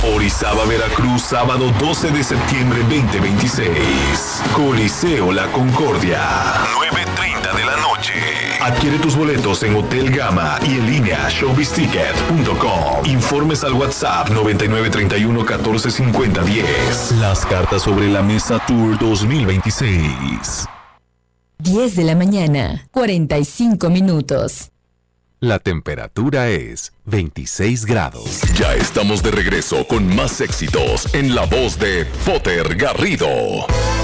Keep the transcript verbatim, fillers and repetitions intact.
Orizaba, Veracruz, sábado doce de septiembre veinte veintiséis. Coliseo La Concordia, nueve treinta de la noche. Adquiere tus boletos en Hotel Gama y en línea showbiz ticket punto com. Informes al WhatsApp noventa y nueve treinta y uno catorce cincuenta diez. Las cartas sobre la mesa Tour dos mil veintiséis. diez de la mañana, cuarenta y cinco minutos. La temperatura es veintiséis grados. Ya estamos de regreso con más éxitos en la voz de Potter Garrido.